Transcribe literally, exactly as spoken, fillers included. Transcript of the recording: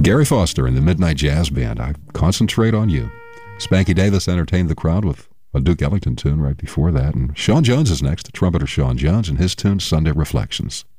Gary Foster and the Midnight Jazz Band, I Concentrate on You. Spanky Davis entertained the crowd with a Duke Ellington tune right before that. And Sean Jones is next, trumpeter Sean Jones, and his tune, Sunday Reflections.